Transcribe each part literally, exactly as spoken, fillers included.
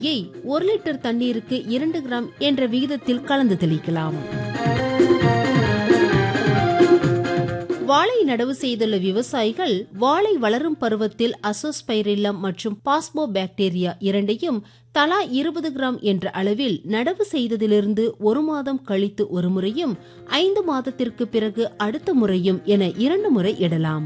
ஒரு லிட்டர் தண்ணீருக்கு இரண்டு கிராம் என்ற விகிதத்தில் கலந்து தெளிக்கலாம். வாழை நடவு செய்துள்ள விவசாயிகள் வாழை வளரும் பருவத்தில் அசோஸ்பைரில்லம் மற்றும் பாஸ்போபாக்டீரியா இரண்டையும் தலா இருபது கிராம் என்ற அளவில் நடவு செய்ததிலிருந்து ஒரு மாதம் கழித்து ஒரு முறையும் ஐந்து மாதத்திற்கு பிறகு அடுத்த முறையும் என இரண்டு முறை இடலாம்.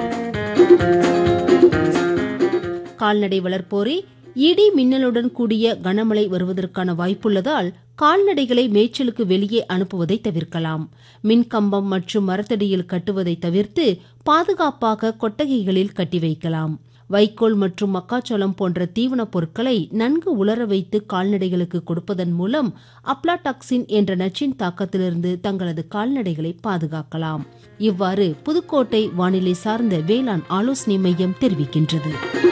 கால்நடை வளர்ப்போரே, இடி மின்னலுடன் கூடிய கனமழை வருவதற்கான வாய்ப்புள்ளதால் கால்நடைகளை மேய்ச்சலுக்கு வெளியே அனுப்புவதை தவிர்க்கலாம். மின்கம்பம் மற்றும் மரத்தடியில் கட்டுவதை தவிர்த்து பாதுகாப்பாக கொட்டகைகளில் கட்டி வைக்கலாம். வைக்கோல் மற்றும் மக்காச்சோளம் போன்ற தீவனப் பொருட்களை நன்கு உலர வைத்து கால்நடைகளுக்கு கொடுப்பதன் மூலம் அப்லாடாக்சின் என்ற நச்சின் தாக்கத்திலிருந்து தங்களது கால்நடைகளை பாதுகாக்கலாம். இவ்வாறு புதுக்கோட்டை வானிலை சார்ந்த வேளாண் ஆலோசனை மையம் தெரிவிக்கின்றது.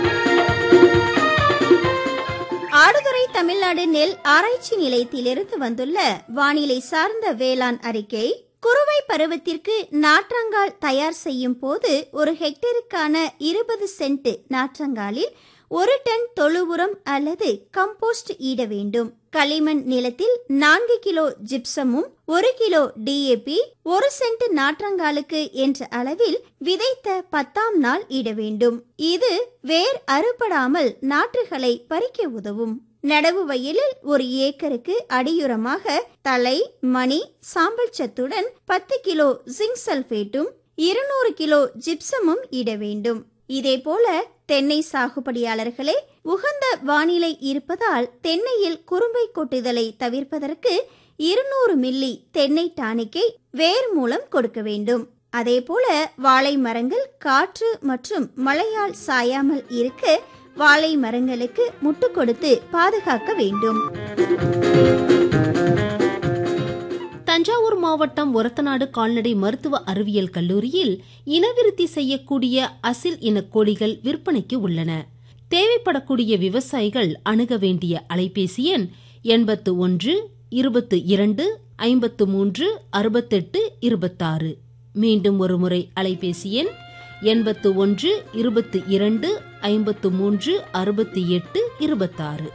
ஆடுதுறை தமிழ்நாடு நெல் ஆராய்ச்சி நிலையத்திலிருந்து வந்துள்ள வானிலை சார்ந்த வேளாண் அறிக்கை. குறுவை பருவத்திற்கு நாற்றங்கால் தயார் செய்யும் போது ஒரு ஹெக்டேருக்கான இருபது சென்ட் நாற்றங்காலில் ஒரு டன் தொழு உரம் அல்லது கம்போஸ்ட் ஈட வேண்டும். களிமண் நிலத்தில் நான்கு கிலோ ஜிப்சமும் ஒரு கிலோ டிஏபி ஒரு சென்ட் நாற்றங்காலுக்கு என்ற அளவில் விதைத்த பத்தாம் நாள் ஈட வேண்டும். இது வேர் அறுபடாமல் நாற்றுகளை பறிக்க உதவும். நடவு வயலில் ஒரு ஏக்கருக்கு அடியுரமாக தலை, மணி, சாம்பல் சத்துடன் பத்து கிலோ ஜிங்க் சல்பேட்டும் இருநூறு கிலோ ஜிப்சமும் இட வேண்டும். இதேபோல தென்னை சாகுபடியாளர்களே, உகந்த வானிலை இருப்பதால் தென்னையில் குறும்பை கொட்டுதலை தவிர்ப்பதற்கு இருநூறு மில்லி தென்னை டானிக்கை வேர் மூலம் கொடுக்க வேண்டும். அதேபோல வாழை மரங்கள் காற்று மற்றும் மழையால் சாயாமல் இருக்க வாழை மரங்களுக்கு முட்டு கொடுத்து பாதுகாக்க வேண்டும். தஞ்சாவூர் மாவட்டம் ஒரத்தநாடு கால்நடை மருத்துவ அறிவியல் கல்லூரியில் இனவிருத்தி செய்யக்கூடிய அசில் இன கோழிகள் விற்பனைக்கு உள்ளன. தேவைப்படக்கூடிய விவசாயிகள் அணுக வேண்டிய அலைபேசி எண் எண்பத்து ஒன்று இருபத்து இரண்டு ஐம்பத்து மூன்று அறுபத்தெட்டு இருபத்தாறு. மீண்டும் ஒருமுறை அலைபேசி எண் எண்பத்து ஒன்று இருபத்து இரண்டு ஐம்பத்து மூன்று அறுபத்தி எட்டு இருபத்தாறு.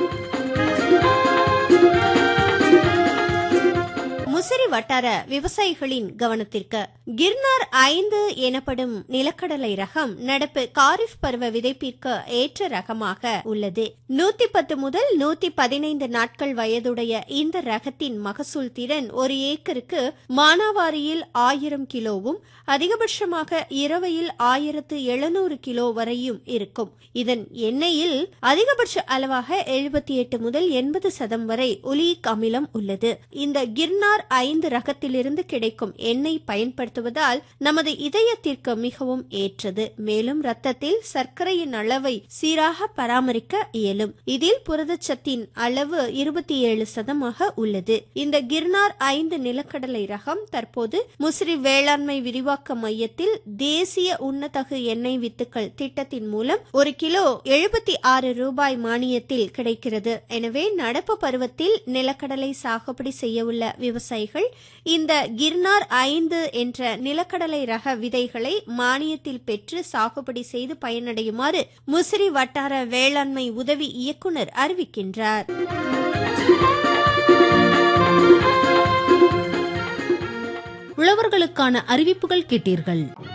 முசிறி வட்டார விவசாயிகளின் கவனத்திற்கு கிர்னார் ஐந்து எனப்படும் நிலக்கடலை ரகம் நடப்பு காரிஃப் பருவ விதைப்பிற்கு ஏற்ற ரகமாக உள்ளது. நூத்தி பத்து முதல் நூத்தி பதினைந்து நாட்கள் வயதுடைய இந்த ரகத்தின் மகசூல் திறன் ஒரு ஏக்கருக்கு மானாவாரியில் ஆயிரம் கிலோவும் அதிகபட்சமாக இரவையில் ஆயிரத்து எழுநூறு கிலோ வரையும் இருக்கும். இதன் எண்ணெயில் அதிகபட்ச அளவாக எழுபத்தி எட்டு முதல் எண்பது சதம் வரை ஒலியிக் அமிலம் உள்ளது. இந்த கிர்னார் ஐந்து ரகத்திலிருந்து கிடைக்கும் எண்ணெய் பயன்படுத்துவதால் நமது இதயத்திற்கு மிகவும் ஏற்றது. மேலும் இரத்தத்தில் சர்க்கரையின் அளவை சீராக பராமரிக்க இயலும். இதில் புரதச்சத்தின் அளவு இருபத்தி ஏழு சதமாக உள்ளது. இந்த கிர்னார் ஐந்து நிலக்கடலை ரகம் தற்போது முசிறி வேளாண்மை விரிவாக்க மையத்தில் தேசிய உன்னதகு எண்ணெய் வித்துக்கள் திட்டத்தின் மூலம் ஒரு கிலோ எழுபத்தி ஆறு ரூபாய் மானியத்தில் கிடைக்கிறது. எனவே நடப்பு பருவத்தில் நிலக்கடலை சாகுபடி செய்ய உள்ள விவசாயிகள் இந்த கிர்னார் ஐந்து என்ற நிலக்கடலை ரக விதைகளை மானியத்தில் பெற்று சாகுபடி செய்து பயனடையுமாறு முசிறி வட்டார வேளாண்மை உதவி இயக்குனர் அறிவிக்கின்றார். உழவர்களுக்கான அறிவிப்புகள் கேட்டீர்கள்.